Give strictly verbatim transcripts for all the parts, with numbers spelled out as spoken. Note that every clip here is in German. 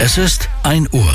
Es ist ein Uhr.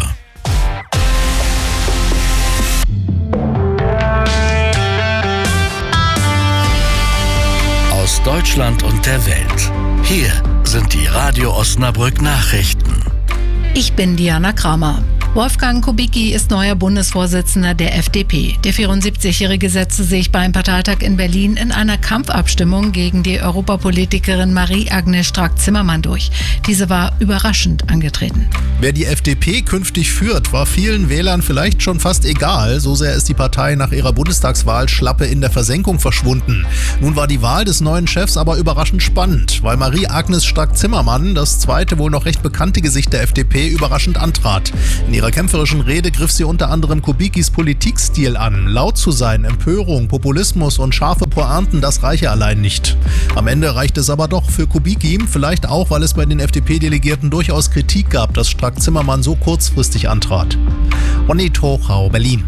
Aus Deutschland und der Welt. Hier sind die Radio Osnabrück Nachrichten. Ich bin Diana Kramer. Wolfgang Kubicki ist neuer Bundesvorsitzender der F D P. Der vierundsiebzigjährige setzte sich beim Parteitag in Berlin in einer Kampfabstimmung gegen die Europapolitikerin Marie-Agnes Strack-Zimmermann durch. Diese war überraschend angetreten. Wer die F D P künftig führt, war vielen Wählern vielleicht schon fast egal. So sehr ist die Partei nach ihrer Bundestagswahl schlappe in der Versenkung verschwunden. Nun war die Wahl des neuen Chefs aber überraschend spannend, weil Marie-Agnes Strack-Zimmermann, das zweite wohl noch recht bekannte Gesicht der F D P, überraschend antrat. In ihrer kämpferischen Rede griff sie unter anderem Kubickis Politikstil an. Laut zu sein, Empörung, Populismus und scharfe Pointen, das reiche allein nicht. Am Ende reicht es aber doch für Kubicki, vielleicht auch, weil es bei den F D P-Delegierten durchaus Kritik gab, dass Strack-Zimmermann so kurzfristig antrat. Ronny Tochau, Berlin.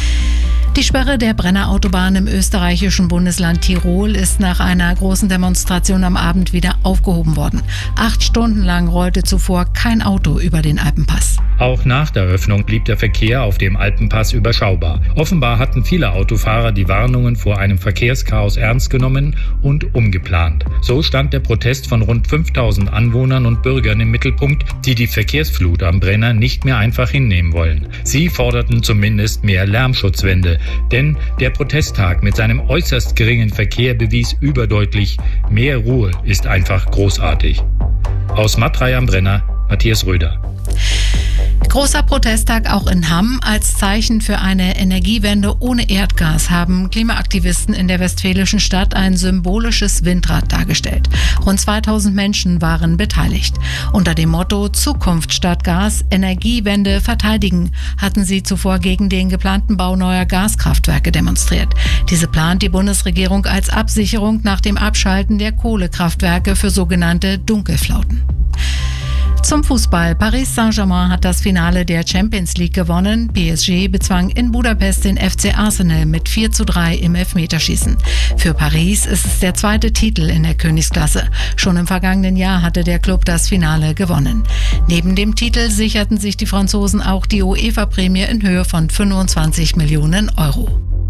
Die Sperre der Brennerautobahn im österreichischen Bundesland Tirol ist nach einer großen Demonstration am Abend wieder aufgehoben worden. Acht Stunden lang rollte zuvor kein Auto über den Alpenpass. Auch nach der Öffnung blieb der Verkehr auf dem Alpenpass überschaubar. Offenbar hatten viele Autofahrer die Warnungen vor einem Verkehrschaos ernst genommen und umgeplant. So stand der Protest von rund fünftausend Anwohnern und Bürgern im Mittelpunkt, die die Verkehrsflut am Brenner nicht mehr einfach hinnehmen wollen. Sie forderten zumindest mehr Lärmschutzwände. Denn der Protesttag mit seinem äußerst geringen Verkehr bewies überdeutlich, mehr Ruhe ist einfach großartig. Aus Matrei am Brenner, Matthias Röder. Großer Protesttag auch in Hamm. Als Zeichen für eine Energiewende ohne Erdgas haben Klimaaktivisten in der westfälischen Stadt ein symbolisches Windrad dargestellt. Rund zweitausend Menschen waren beteiligt. Unter dem Motto Zukunft statt Gas, Energiewende verteidigen, hatten sie zuvor gegen den geplanten Bau neuer Gaskraftwerke demonstriert. Diese plant die Bundesregierung als Absicherung nach dem Abschalten der Kohlekraftwerke für sogenannte Dunkelflauten. Zum Fußball. Paris Saint-Germain hat das Finale der Champions League gewonnen. P S G bezwang in Budapest den F C Arsenal mit vier zu drei im Elfmeterschießen. Für Paris ist es der zweite Titel in der Königsklasse. Schon im vergangenen Jahr hatte der Club das Finale gewonnen. Neben dem Titel sicherten sich die Franzosen auch die UEFA-Prämie in Höhe von fünfundzwanzig Millionen Euro.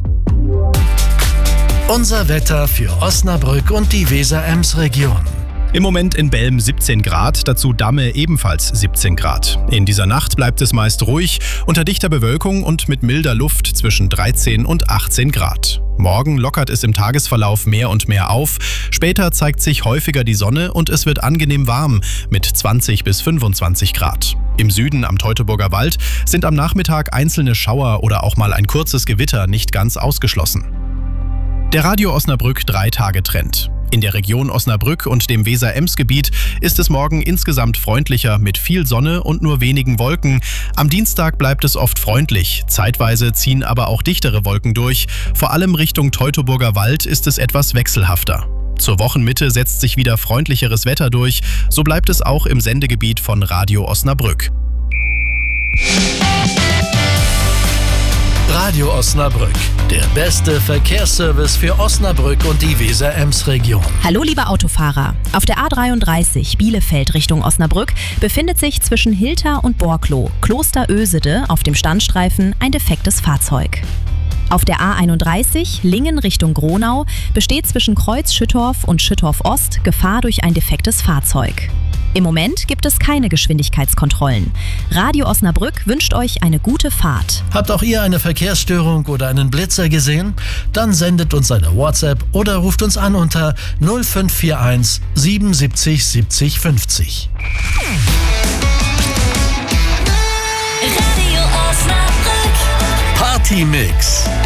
Unser Wetter für Osnabrück und die Weser-Ems-Region. Im Moment in Belm siebzehn Grad, dazu Damme ebenfalls siebzehn Grad. In dieser Nacht bleibt es meist ruhig, unter dichter Bewölkung und mit milder Luft zwischen dreizehn und achtzehn Grad. Morgen lockert es im Tagesverlauf mehr und mehr auf. Später zeigt sich häufiger die Sonne und es wird angenehm warm mit zwanzig bis fünfundzwanzig Grad. Im Süden am Teutoburger Wald sind am Nachmittag einzelne Schauer oder auch mal ein kurzes Gewitter nicht ganz ausgeschlossen. Der Radio Osnabrück drei-Tage-Trend. In der Region Osnabrück und dem Weser-Ems-Gebiet ist es morgen insgesamt freundlicher mit viel Sonne und nur wenigen Wolken. Am Dienstag bleibt es oft freundlich, zeitweise ziehen aber auch dichtere Wolken durch. Vor allem Richtung Teutoburger Wald ist es etwas wechselhafter. Zur Wochenmitte setzt sich wieder freundlicheres Wetter durch, so bleibt es auch im Sendegebiet von Radio Osnabrück. Radio Osnabrück, der beste Verkehrsservice für Osnabrück und die Weser-Ems-Region. Hallo liebe Autofahrer, auf der A dreiunddreißig Bielefeld Richtung Osnabrück befindet sich zwischen Hilter und Borkloh, Klosterösede auf dem Standstreifen ein defektes Fahrzeug. Auf der A einunddreißig Lingen Richtung Gronau besteht zwischen Kreuz Schüttorf und Schüttorf Ost Gefahr durch ein defektes Fahrzeug. Im Moment gibt es keine Geschwindigkeitskontrollen. Radio Osnabrück wünscht euch eine gute Fahrt. Habt auch ihr eine Verkehrsstörung oder einen Blitzer gesehen? Dann sendet uns eine WhatsApp oder ruft uns an unter null fünf vier eins siebenundsiebzig siebzig fünfzig. Radio Osnabrück. Party Mix.